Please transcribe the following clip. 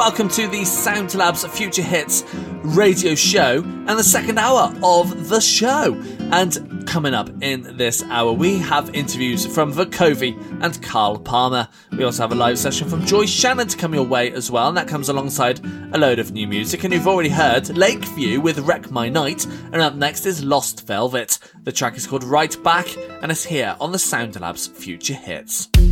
Welcome to the Sound Labs Future Hits radio show and the second hour of the show. And coming up in this hour, we have interviews from Vukovi and Carl Palmer. We also have a live session from Joy Shannon to come your way as well, and that comes alongside a load of new music. And you've already heard Lakeview with Wreck My Night, and up next is Lost Velvet. The track is called Right Back, and it's here on the Sound Labs Future Hits.